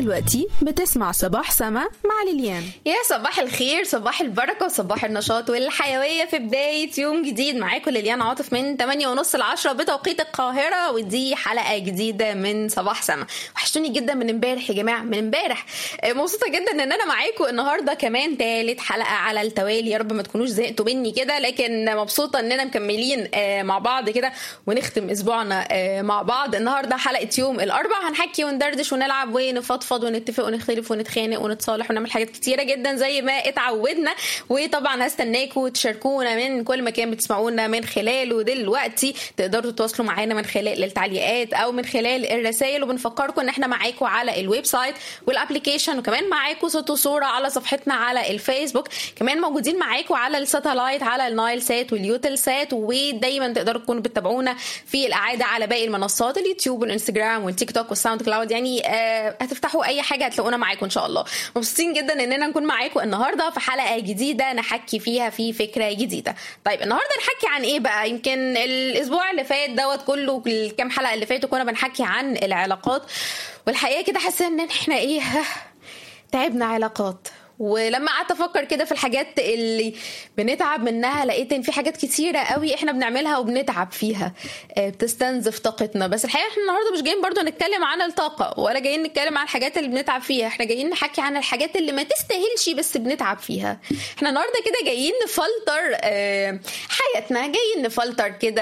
دلوقتي بتسمع صباح سما مع ليليان. يا صباح الخير، صباح البركة وصباح النشاط والحيوية في بداية يوم جديد. معاكم ليليان عاطف من 8:30 ل10 بتوقيت القاهرة، ودي حلقة جديدة من صباح سما. وحشتوني جدا من امبارح يا جماعة، من امبارح. مبسوطة جدا ان انا معاكم النهاردة كمان تالت حلقة على التوالي. يا رب ما تكونوش زهقتوا مني كده، لكن مبسوطة اننا مكملين مع بعض كده ونختم اسبوعنا مع بعض. النهاردة حلقة يوم الاربعاء، هنحكي وندردش ونلعب ونفضفض ونتفق ونختلف ونتخانق ونتصالح ونعمل حاجات كتيرة جدا زي ما اتعودنا. وطبعا هستناكم تشاركونا من كل مكان بتسمعونا من خلاله. دلوقتي تقدروا تتواصلوا معانا من خلال التعليقات او من خلال الرسائل، وبنفكركم ان احنا معاكم على الويب سايت والابليكيشن، وكمان معاكم صوت وصورة على صفحتنا على الفيسبوك. كمان موجودين معاكم على الساتلايت على النايل سات واليوتل سات، ودايما تقدروا تكونوا بتتابعونا في الإعادة على باقي المنصات، اليوتيوب والانستجرام والتيك توك والساوند كلاود. يعني هتفتحوا اي حاجه هتلاقونا معاكم ان شاء الله. مبسوطين جدا اننا نكون معاكم النهارده في حلقه جديده نحكي فيها في فكره جديده. طيب النهارده نحكي عن ايه بقى؟ يمكن الاسبوع اللي فات دوت كله، الكام حلقه اللي فاتوا كنا بنحكي عن العلاقات، والحقيقه كده حاسه ان احنا ايه، تعبنا علاقات. ولما قعدت افكر كده في الحاجات اللي بنتعب منها، لقيت ان في حاجات كتيره قوي احنا بنعملها وبنتعب فيها، بتستنزف طاقتنا. بس الحقيقه احنا النهارده مش جايين برضو نتكلم عن الطاقه، ولا جايين نتكلم عن الحاجات اللي بنتعب فيها. احنا جايين نحكي عن الحاجات اللي ما تستاهلش بس بنتعب فيها. احنا النهارده كده جايين نفلتر حياتنا، جايين نفلتر كده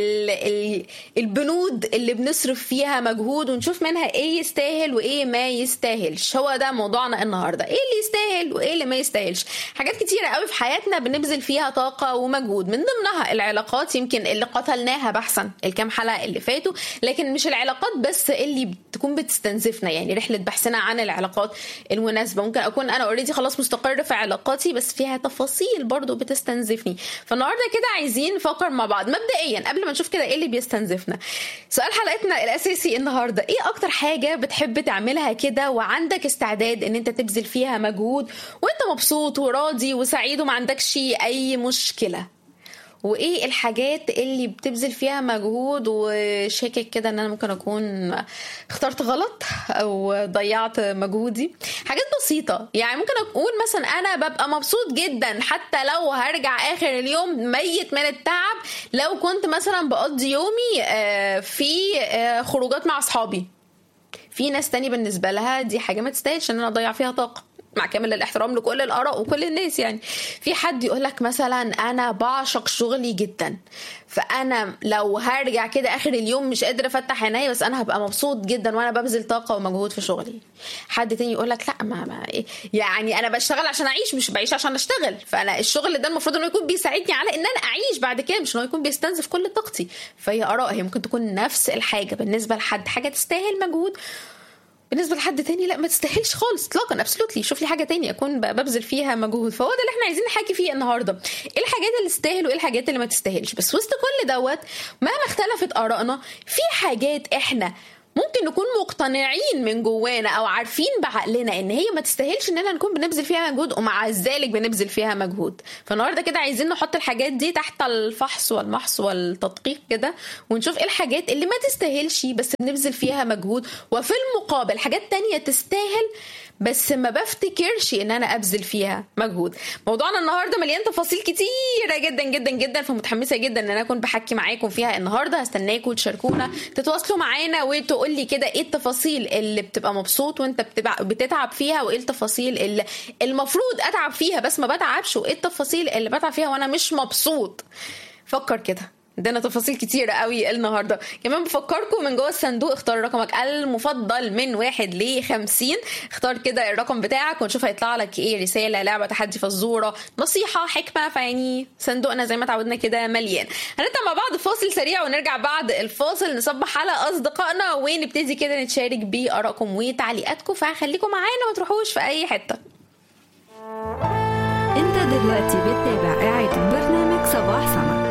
البنود اللي بنصرف فيها مجهود، ونشوف منها ايه يستاهل وايه ما يستاهلش. هو ده موضوعنا النهارده، ايه اللي يستاهل وايه اللي ما يستاهلش. حاجات كتيره قوي في حياتنا بنبذل فيها طاقه ومجهود، من ضمنها العلاقات، يمكن اللي قتلناها بحثا الكام حلقه اللي فاتوا. لكن مش العلاقات بس اللي بتكون بتستنزفنا، يعني رحله بحثنا عن العلاقات المناسبه. ممكن اكون انا اوريدي خلاص مستقر في علاقاتي، بس فيها تفاصيل برضو بتستنزفني. فالنهارده كده عايزين نفكر مع بعض مبدئيا قبل ما نشوف كده ايه اللي بيستنزفنا. سؤال حلقتنا الاساسي النهارده، ايه اكتر حاجه بتحب تعملها كده وعندك استعداد ان انت تبذل فيها مجهود وانت مبسوط وراضي وسعيد وما عندكش اي مشكلة؟ وايه الحاجات اللي بتبذل فيها مجهود وشاكك كده ان انا ممكن اكون اخترت غلط او ضيعت مجهودي؟ حاجات بسيطة، يعني ممكن اقول مثلا انا ببقى مبسوط جدا حتى لو هرجع اخر اليوم ميت من التعب، لو كنت مثلا بقضي يومي في خروجات مع اصحابي. في ناس تاني بالنسبة لها دي حاجة ما تستاهلش ان انا اضيع فيها طاقة، مع كامل الاحترام لكل الآراء وكل الناس. يعني في حد يقولك مثلا أنا بعشق شغلي جدا، فأنا لو هرجع كده آخر اليوم مش قادرة أفتح عيني، بس أنا هبقى مبسوط جدا وأنا ببذل طاقة ومجهود في شغلي. حد تاني يقولك لا، ما يعني أنا بشتغل عشان أعيش، مش بعيش عشان أشتغل. فأنا الشغل ده المفروض أنه يكون بيساعدني على إن أنا أعيش بعد كده، مش أنه يكون بيستنزف كل طاقتي. فهي آراء، هي ممكن تكون نفس الحاجة بالنسبة لحد، حاجة تستاهل مجهود، بالنسبه لحد تاني لا ما تستاهلش خالص اطلاقا. ابسولوتلي شوف لي حاجه تانية اكون ببذل فيها مجهود. فهو ده اللي احنا عايزين نحكي فيه النهارده، ايه الحاجات اللي تستاهل وايه الحاجات اللي ما تستاهلش. بس وسط كل دوت مهما اختلفت ارائنا، في حاجات احنا ممكن نكون مقتنعين من جوانا او عارفين بعقلنا ان هي ما تستاهلش اننا نكون بنبذل فيها مجهود، ومع ذلك بنبذل فيها مجهود. فالنهارده كده عايزين نحط الحاجات دي تحت الفحص والمحص والتدقيق كده، ونشوف ايه الحاجات اللي ما تستاهلش بس بنبذل فيها مجهود، وفي المقابل حاجات تانية تستاهل بس ما بفتكرش ان انا ابذل فيها مجهود. موضوعنا النهارده مليان تفاصيل كتيره جدا جدا جدا، فمتحمسه جدا ان انا اكون بحكي معاكم فيها النهارده. هستناكم تشاركونا، تتواصلوا معانا وتقول لي كده ايه التفاصيل اللي بتبقى مبسوط وانت بتتعب فيها، وايه التفاصيل اللي المفروض اتعب فيها بس ما بتعبش، وايه التفاصيل اللي بتعب فيها وانا مش مبسوط. فكر كده، عندنا تفاصيل كتيرة قوي النهاردة. كمان بفكركم من جوه الصندوق اختار رقمك المفضل من 1 ل 50. اختار كده الرقم بتاعك ونشوف هيطلع لك ايه، رسالة، لعبة، تحدي، فزورة، نصيحة، حكمة. فيعني صندوقنا زي ما تعودنا كده مليان. هنطلع مع بعض فاصل سريع ونرجع بعد الفاصل نصبح على أصدقائنا ونبتدي كده نتشارك بآرائكم وتعليقاتكم. فخليكم معانا وما تروحوش في أي حتة. انت دلوقتي بتتابع إعادة برنامج صباح سما.